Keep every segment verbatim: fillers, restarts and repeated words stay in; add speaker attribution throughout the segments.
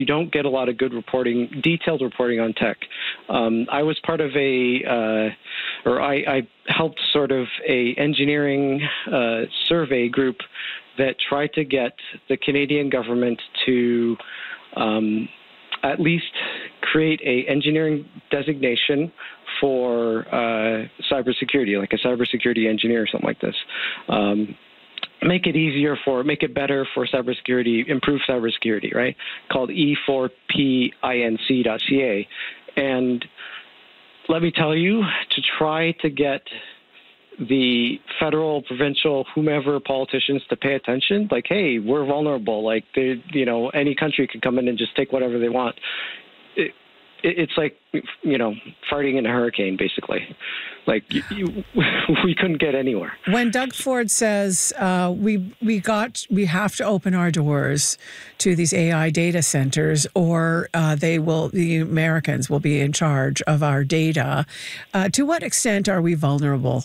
Speaker 1: you don't get a lot of good reporting, detailed reporting on tech. Um, I was part of a, uh, or I, I helped sort of a engineering uh, survey group that tried to get the Canadian government to um, at least create a engineering designation for uh, cybersecurity, like a cybersecurity engineer or something like this. Um, make it easier for, make it better for cybersecurity, improve cybersecurity, right? Called E four P I N C dot C A. And let me tell you, to try to get the federal, provincial, whomever politicians to pay attention, like, hey, we're vulnerable. Like, they, you know, any country can come in and just take whatever they want. It, it, it's like, you know, farting in a hurricane, basically. Like, you, you, we couldn't get anywhere.
Speaker 2: When Doug Ford says uh, we we got we have to open our doors to these A I data centers, or uh, they will the Americans will be in charge of our data, uh, to what extent are we vulnerable?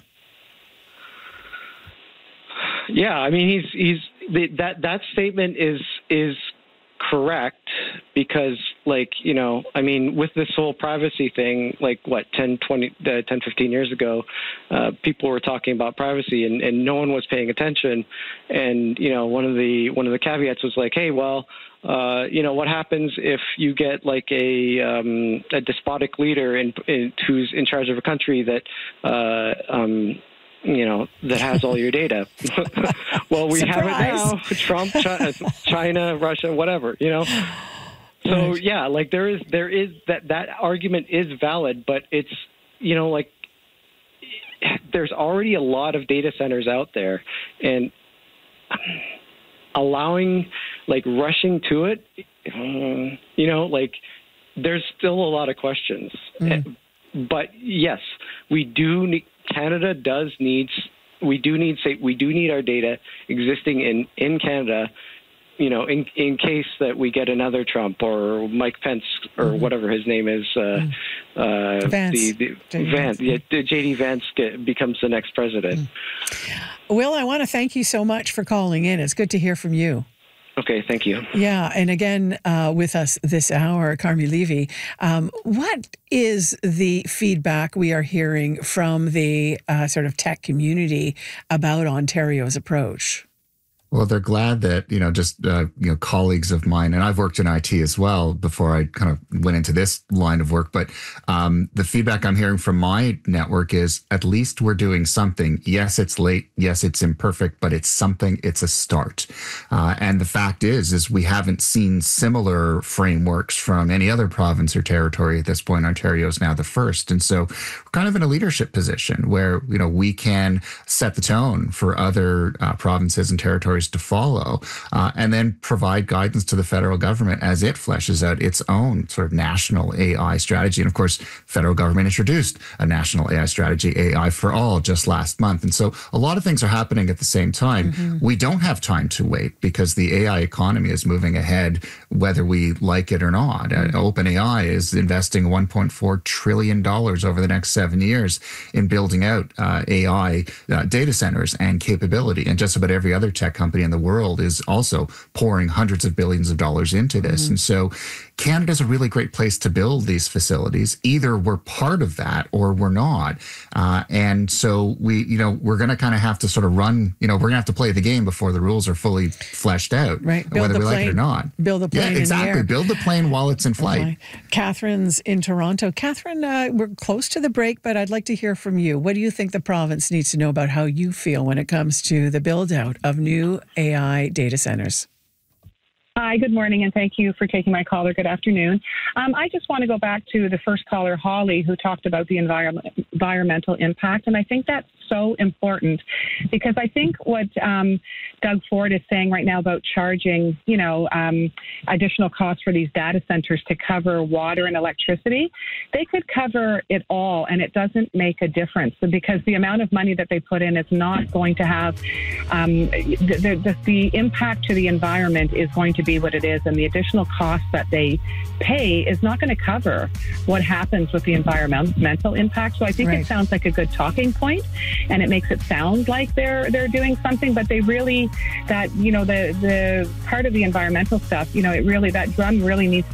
Speaker 1: Yeah, I mean, he's he's that that statement is is correct, because, like, you know, I mean, with this whole privacy thing, like, what, ten, twenty, uh, ten, fifteen years ago, uh, people were talking about privacy, and, and no one was paying attention. And, you know, one of the one of the caveats was like, hey, well, uh, you know, what happens if you get like a um, a despotic leader in, in who's in charge of a country that uh, um, you know, that has all your data? Well, we
Speaker 2: Surprise.
Speaker 1: have it now. Trump, China, Russia, whatever, you know. So
Speaker 2: Right.
Speaker 1: yeah, like there is, there is that, that argument is valid, but it's, you know, like there's already a lot of data centers out there, and allowing, like, rushing to it, um, you know, like there's still a lot of questions. Mm. But yes, we do need, Canada does needs, we do need, say, we do need our data existing in, in Canada, you know, in in case that we get another Trump or Mike Pence or mm-hmm. whatever his name is, uh, mm. uh,
Speaker 2: Vance.
Speaker 1: the, the J D Vance, yeah, J D Vance get, becomes the next president.
Speaker 2: Mm. Will, I want to thank you so much for calling in. It's good to hear from you.
Speaker 1: Okay, thank you.
Speaker 2: Yeah, and again, uh, with us this hour, Carmi Levy, um, what is the feedback we are hearing from the uh, sort of tech community about Ontario's approach?
Speaker 3: Well, they're glad that, you know, just, uh, you know, colleagues of mine, and I've worked in I T as well before I kind of went into this line of work. But um, the feedback I'm hearing from my network is at least we're doing something. Yes, it's late. Yes, it's imperfect, but it's something. It's a start. Uh, and the fact is, is we haven't seen similar frameworks from any other province or territory at this point. Ontario is now the first. And so we're kind of in a leadership position where, you know, we can set the tone for other uh, provinces and territories to follow, uh, and then provide guidance to the federal government as it fleshes out its own sort of national A I strategy. And of course, federal government introduced a national A I strategy, A I for All, just last month. And so a lot of things are happening at the same time. Mm-hmm. We don't have time to wait because the A I economy is moving ahead, whether we like it or not. Mm-hmm. Uh, OpenAI is investing one point four trillion dollars over the next seven years in building out uh, A I uh, data centers and capability. And just about every other tech company in the world is also pouring hundreds of billions of dollars into this. Mm-hmm. And so Canada's a really great place to build these facilities. Either we're part of that or we're not. Uh, and so we, you know, we're going to kind of have to sort of run, you know, we're going to have to play the game before the rules are fully fleshed out,
Speaker 2: right?
Speaker 3: Whether we
Speaker 2: plane,
Speaker 3: like it or not.
Speaker 2: Build the plane
Speaker 3: yeah, exactly.
Speaker 2: in the air.
Speaker 3: Build the plane while it's in flight.
Speaker 2: Catherine's in Toronto. Catherine, uh, we're close to the break, but I'd like to hear from you. What do you think the province needs to know about how you feel when it comes to the build out of new A I data centers?
Speaker 4: Hi, good morning, and thank you for taking my call, or good afternoon. Um, I just want to go back to the first caller, Holly, who talked about the environment, environmental impact, and I think that's so important because I think what um, Doug Ford is saying right now about charging, you know, um, additional costs for these data centers to cover water and electricity, they could cover it all, and it doesn't make a difference because the amount of money that they put in is not going to have um, the, the, the impact to the environment is going to be what it is, and the additional cost that they pay is not going to cover what happens with the environmental impact. So I think right. it sounds like a good talking point, and it makes it sound like they're they're doing something, but they really, that, you know, the the part of the environmental stuff, you know, it really, that drum really needs